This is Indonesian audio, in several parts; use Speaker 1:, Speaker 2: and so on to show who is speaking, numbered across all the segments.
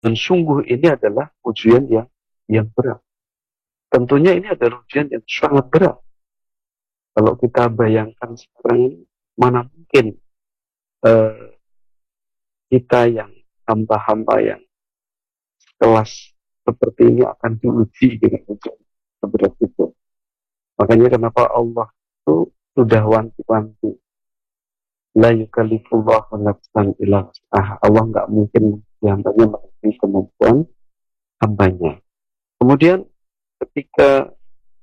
Speaker 1: Dan sungguh ini adalah ujian yang berat. Tentunya ini adalah ujian yang sangat berat. Kalau kita bayangkan sekarang ini, mana mungkin eh, kita yang hamba-hamba yang kelas seperti ini akan diuji dengan ujian seberat itu. Makanya kenapa Allah itu sudah wanti-wanti. La yukallifullahu nafsan illa wus'aha. Allah nggak mungkin hambanya melebihi kemampuan hambanya. Kemudian ketika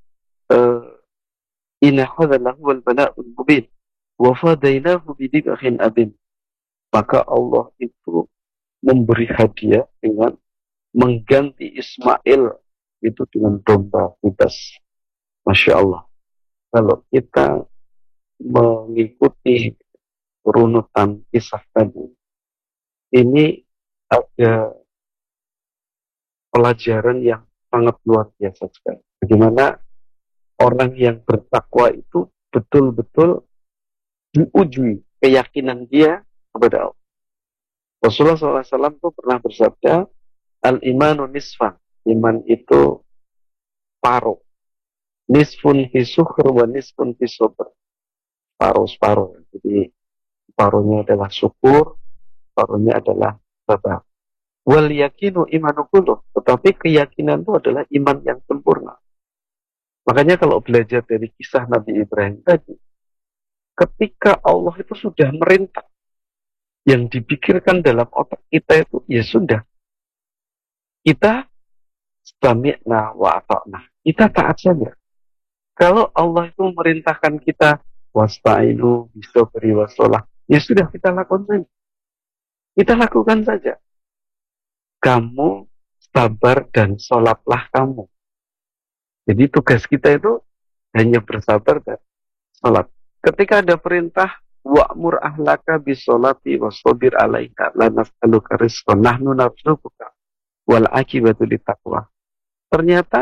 Speaker 1: inna hadza lahuwal bala'ul mubin wa fadainahu bidibhin abin, maka Allah itu memberi hadiah dengan mengganti Ismail itu dengan domba bebas. Masya Allah. Kalau kita mengikuti runutan kisah tadi, ini ada pelajaran yang sangat luar biasa sekali. Bagaimana orang yang bertakwa itu betul-betul diuji keyakinan dia kepada Allah. Rasulullah SAW itu pernah bersabda, al-imanu nisfan. Iman itu paruh. Nisfun fi syukur wa nisfun fi sabr. Paruh-paruh. Jadi paruhnya adalah syukur, paruhnya adalah sabar. Wal yakinu imanu kulluh. Tetapi keyakinan itu adalah iman yang sempurna. Makanya kalau belajar dari kisah Nabi Ibrahim tadi, ketika Allah itu sudah merintah, yang dipikirkan dalam otak kita itu, ya sudah. Kita sami'na wa ata'na. Kita taat saja. Kalau Allah itu merintahkan kita, wasta'inu bisobri wasolah, ya sudah kita lakukan saja. Kita lakukan saja. Kamu sabar dan sholatlah kamu. Jadi tugas kita itu hanya bersabar dan sholat. Ketika ada perintah, wa'mur ahlaka bisolati wassobir alaika lanas'aluka rizqan nahnu narzuquka wal akibatu littaqwa. Ternyata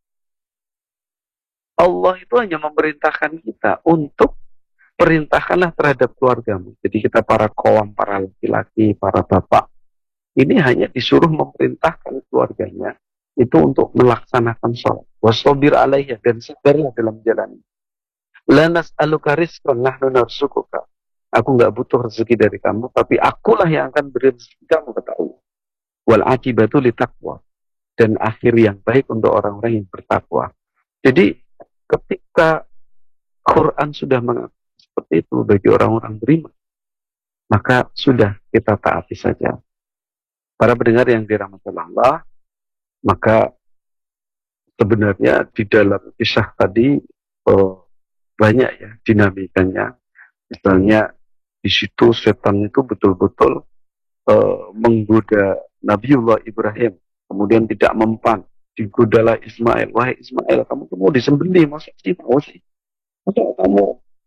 Speaker 1: Allah itu hanya memerintahkan kita untuk perintahkanlah terhadap keluargamu. Jadi kita para kaum, para laki-laki, para bapak, ini hanya disuruh memerintahkan keluarganya itu untuk melaksanakan sholat. Wassobir alaiha, dan sabarlah dalam jalan. Lanas aluka rizqan nahnu narzuquka. Aku nggak butuh rezeki dari kamu, tapi akulah yang akan beri rezeki kamu, kata Allah. Wal akibatu litaqwa, dan akhir yang baik untuk orang-orang yang bertakwa. Jadi ketika Quran sudah mengatakan seperti itu bagi orang-orang beriman, maka sudah kita taati saja. Para pendengar yang dirahmati Allah, maka sebenarnya di dalam kisah tadi banyak ya dinamikanya. Misalnya di situ setan itu betul-betul menggoda Nabiullah Ibrahim, kemudian tidak mempan, digodalah Ismail. Wahai Ismail, kamu tuh mau disembelih, masa sih mau sih? Masa kamu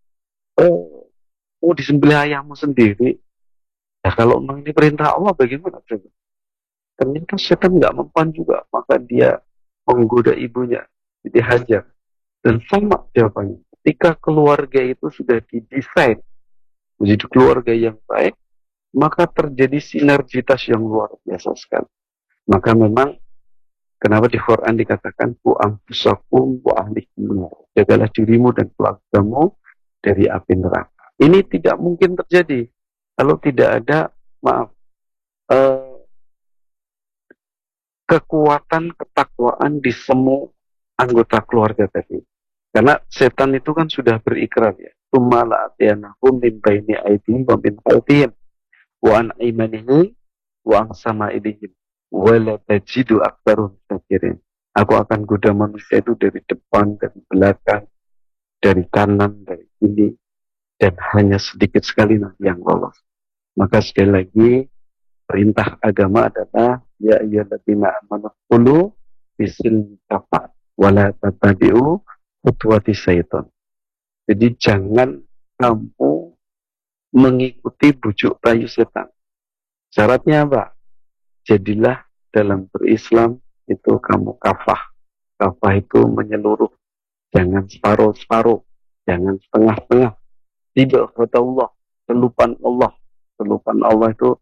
Speaker 1: mau disembelih ayahmu sendiri? Ya kalau memang ini perintah Allah, bagaimana? Ternyata setan nggak mempan juga, maka dia menggoda ibunya, jadi Hajar. Dan sama jawabannya, ketika keluarga itu sudah didesain menjadi keluarga yang baik, maka terjadi sinergitas yang luar biasa sekali. Maka memang kenapa di Quran dikatakan ku anfusakum wa ahlikum, jagalah dirimu dan keluargamu dari api neraka. Ini tidak mungkin terjadi kalau tidak ada kekuatan ketakwaan di semua anggota keluarga tadi. Karena setan itu kan sudah berikrar ya. Tumala atiyanahum min baini aidihim wa min khalfihim wa an aimanihim wa an sama'ilihim wa la tajidu aktsarun syakirin. Aku akan goda manusia itu dari depan, dari belakang, dari kanan, dari kiri, dan hanya sedikit sekali nanti yang lolos. Maka sekali lagi, perintah agama adalah ya ayyuhalladzina amanu qulu bisil kafat wala tattabi'u khutuwati syaitan. Jadi jangan kamu mengikuti bujuk rayu setan. Syaratnya apa? Jadilah dalam berislam itu kamu kafah. Kafah itu menyeluruh. Jangan separuh-separuh. Jangan setengah-setengah. Tidak kata Allah. Kelupan Allah. Kelupan Allah itu